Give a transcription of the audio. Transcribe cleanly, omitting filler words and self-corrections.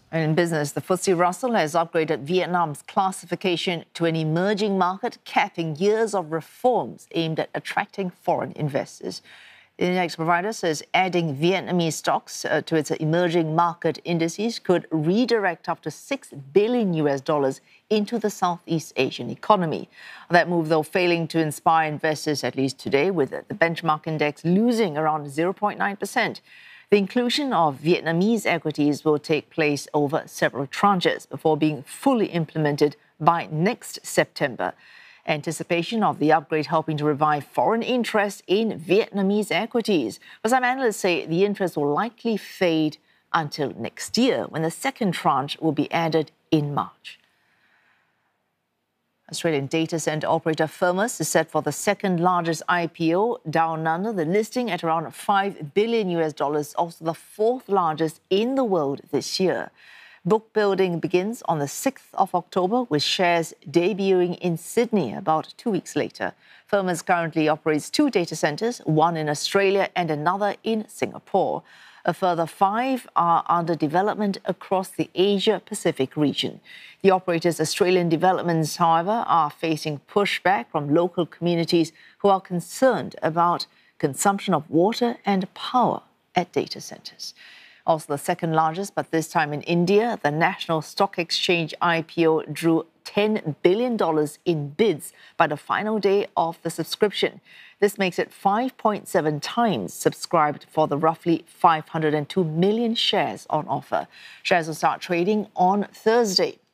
And in business, the FTSE Russell has upgraded Vietnam's classification to an emerging market, capping years of reforms aimed at attracting foreign investors. The index provider says adding Vietnamese stocks to its emerging market indices could redirect up to $6 billion into the Southeast Asian economy. That move, though, failing to inspire investors, at least today, with the benchmark index losing around 0.9%. The inclusion of Vietnamese equities will take place over several tranches before being fully implemented by next September. Anticipation of the upgrade helping to revive foreign interest in Vietnamese equities. But some analysts say the interest will likely fade until next year, when the second tranche will be added in March. Australian data center operator Firmus is set for the second largest IPO down under, the listing at around $5 billion, also the fourth largest in the world this year. Book building begins on the 6th of October, with shares debuting in Sydney about 2 weeks later. Firmus currently operates 2 data centers, one in Australia and another in Singapore. A further 5 are under development across the Asia-Pacific region. The operator's Australian developments, however, are facing pushback from local communities who are concerned about consumption of water and power at data centers. Also the second largest, but this time in India, the National Stock Exchange IPO drew $10 billion in bids by the final day of the subscription. This makes it 5.7 times subscribed for the roughly 502 million shares on offer. Shares will start trading on Thursday.